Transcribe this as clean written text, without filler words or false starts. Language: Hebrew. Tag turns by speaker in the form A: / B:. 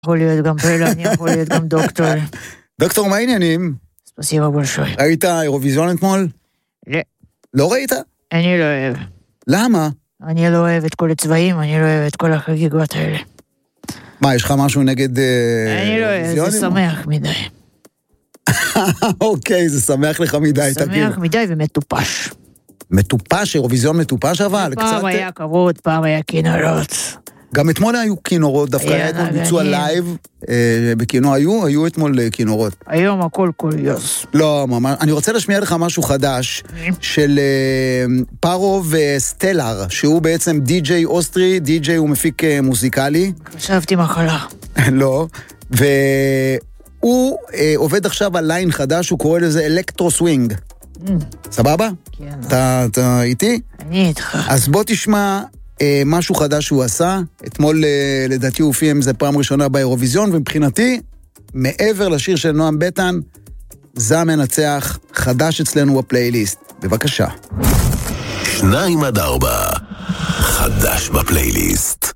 A: יכול להיות גם פלני, יכול להיות גם דוקטור.
B: דוקטור, מה העניינים?
A: ספסיבה בולשוי.
B: ראית אירוויזיון אתמול?
A: לא.
B: לא ראית?
A: אני לא אוהב.
B: למה?
A: אני לא אוהב את כל הצבעים, אני לא אוהב את כל החגיגות האלה.
B: מה, יש לך משהו נגד
A: אני לא אוהב, זה שמח מדי.
B: אוקיי, זה שמח לך מדי, תגיד.
A: שמח מדי ומטופש.
B: מטופש, אירוויזיון מטופש אבל?
A: פעם היה כבוד, פעם היה כינורות.
B: גם אתמול היו כינורות, דווקא היה אתמול ביצוע לייב, בכינור היו אתמול כינורות.
A: היום הכל קוריוז.
B: לא, ממש, אני רוצה להשמיע לך משהו חדש, של פארוב סטלר, שהוא בעצם די-ג'יי אוסטרי, די-ג'יי הוא מפיק מוזיקלי.
A: חשבתי מחלה.
B: לא, והוא עובד עכשיו על ליין חדש, הוא קורא לזה אלקטרו סווינג. סבבה?
A: כן.
B: אתה איתי?
A: אני איתך.
B: אז בוא תשמע משהו חדש שהוא עשה. אתמול לדעתי הוא הופיע עם זה פעם ראשונה באירוויזיון, ומבחינתי, מעבר לשיר של נועם בטן, זה המנצח חדש אצלנו בפלייליסט. בבקשה.
C: 2-4 חדש בפלייליסט.